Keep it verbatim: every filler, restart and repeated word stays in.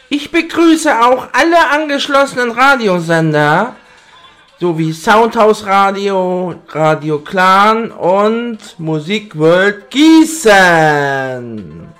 Ich begrüße auch alle angeschlossenen Radiosender, sowie Soundhouse Radio, Radio Clan und Musik World Gießen.